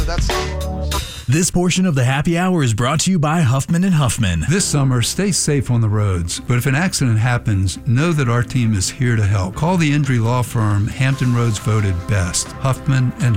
That's This portion of the happy hour is brought to you by Huffman & Huffman. This summer, stay safe on the roads, but if an accident happens, know that our team is here to help. Call the injury law firm Hampton Roads voted best, Huffman &